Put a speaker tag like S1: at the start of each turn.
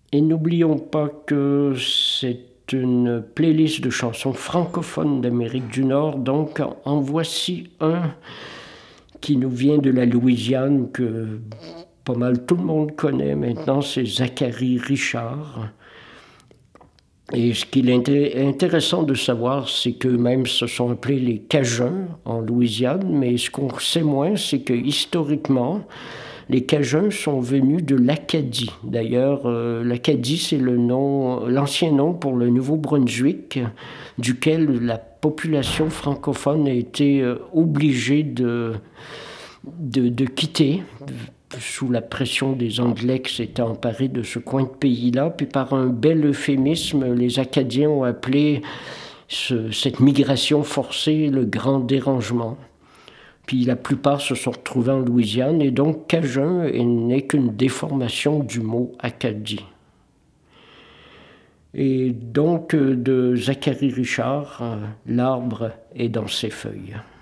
S1: Et n'oublions pas que c'est une playlist de chansons francophones d'Amérique du Nord, donc en voici un qui nous vient de la Louisiane, que pas mal tout le monde connaît maintenant, c'est Zachary Richard. Et ce qu'il est intéressant de savoir, c'est qu'eux-mêmes se sont appelés les Cajuns en Louisiane, mais ce qu'on sait moins, c'est que historiquement, les Cajuns sont venus de l'Acadie. D'ailleurs, l'Acadie, c'est l'ancien nom pour le Nouveau-Brunswick, duquel la population francophone a été obligée de quitter sous la pression des Anglais qui s'étaient emparés de ce coin de pays-là. Puis par un bel euphémisme, les Acadiens ont appelé cette migration forcée le grand dérangement. Puis la plupart se sont retrouvés en Louisiane, et donc Cajun n'est qu'une déformation du mot Acadie. Et donc de Zachary Richard, l'arbre est dans ses feuilles.